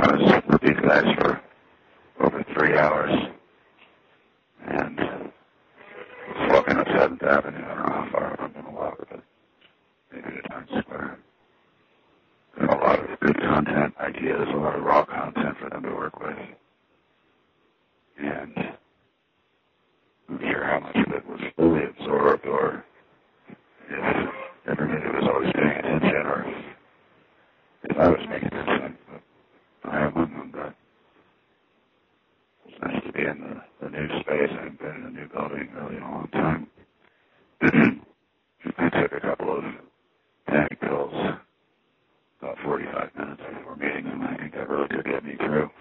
I was with these guys for over 3 hours, and was walking up 7th Avenue. I don't know how far I'm going to walk, but maybe to Times Square. And a lot of good content ideas, a lot of raw content for them to work with. And I'm not sure how much of it was fully absorbed, or if everybody was always paying attention, or if I was paying attention. But I am among them, but it's nice to be in the new space. I haven't been in a new building really in a long time. I took a couple of panic pills about 45 minutes before meeting them. I think that really could get me through.